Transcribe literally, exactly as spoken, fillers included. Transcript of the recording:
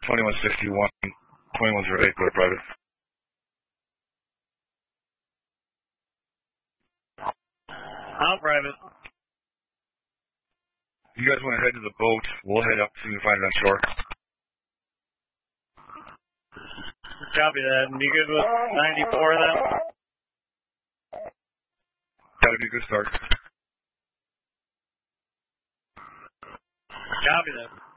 twenty-one sixty-one, twenty-one oh eight, clear private. Out private. You guys want to head to the boat? We'll head up so we can find it on shore. Copy that. And be good with ninety-four then? That'd be a good start. Copy that.